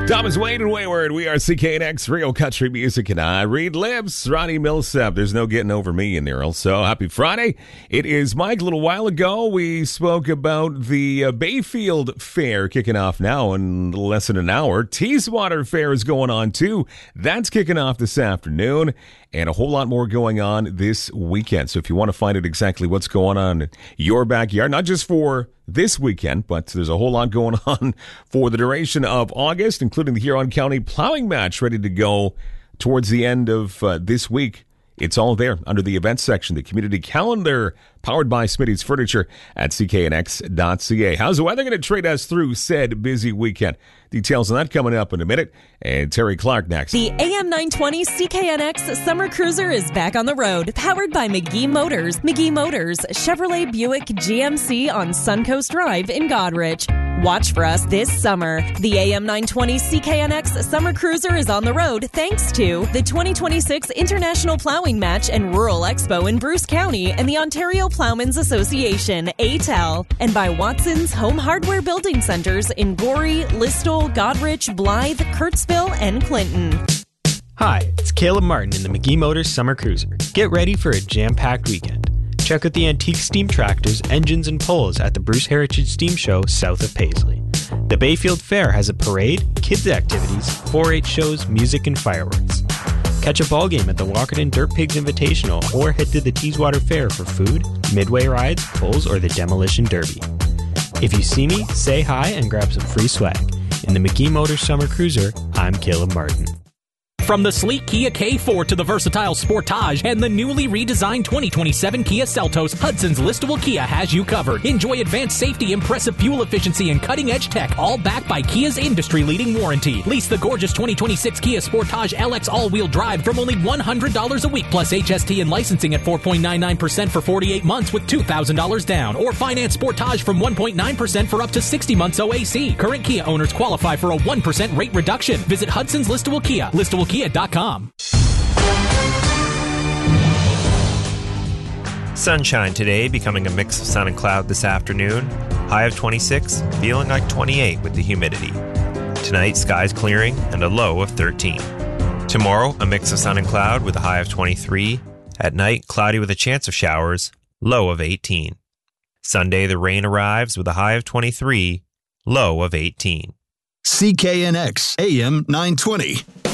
Thomas Wade and Wayward. We are CKNX, Real Country Music, and I read lips. Ronnie Millsap. There's no getting over me in there. Also, happy Friday. It is Mike. A little while ago, we spoke about the Bayfield Fair kicking off now in less than an hour. Teeswater Fair is going on, too. That's kicking off this afternoon. And a whole lot more going on this weekend. So if you want to find out exactly what's going on in your backyard, not just for this weekend, but there's a whole lot going on for the duration of August, including the Huron County Plowing Match ready to go towards the end of this week. It's all there under the events section, the community calendar, powered by Smitty's Furniture at cknx.ca. How's the weather going to treat us through said busy weekend? Details on that coming up in a minute. And Terry Clark next. The AM 920 CKNX Summer Cruiser is back on the road, powered by McGee Motors. McGee Motors, Chevrolet Buick GMC on Suncoast Drive in Goderich. Watch for us this summer. The AM 920 CKNX Summer Cruiser is on the road thanks to the 2026 International Plowing Match and Rural Expo in Bruce County and the Ontario Plowmen's Association, ATEL, and by Watson's Home Hardware Building Centers in Gorey, Listowel, Goderich, Blythe, Kurtzville, and Clinton. Hi, it's Caleb Martin in the McGee Motors Summer Cruiser. Get ready for a jam-packed weekend. Check out the antique steam tractors, engines, and poles at the Bruce Heritage Steam Show south of Paisley. The Bayfield Fair has a parade, kids' activities, 4-H shows, music, and fireworks. Catch a ball game at the Walkerton Dirt Pigs Invitational or head to the Teeswater Fair for food, midway rides, pulls, or the Demolition Derby. If you see me, say hi and grab some free swag. In the McGee Motors Summer Cruiser, I'm Caleb Martin. From the sleek Kia K4 to the versatile Sportage and the newly redesigned 2027 Kia Seltos, Hudson's Listowel Kia has you covered. Enjoy advanced safety, impressive fuel efficiency, and cutting-edge tech, all backed by Kia's industry-leading warranty. Lease the gorgeous 2026 Kia Sportage LX all-wheel drive from only $100 a week, plus HST and licensing at 4.99% for 48 months with $2,000 down. Or finance Sportage from 1.9% for up to 60 months OAC. Current Kia owners qualify for a 1% rate reduction. Visit Hudson's Listowel Kia, ListowelKia.com. Sunshine today, becoming a mix of sun and cloud this afternoon. High of 26, feeling like 28 with the humidity. Tonight, skies clearing and a low of 13. Tomorrow, a mix of sun and cloud with a high of 23. At night, cloudy with a chance of showers, low of 18. Sunday, the rain arrives with a high of 23, low of 18. CKNX AM 920.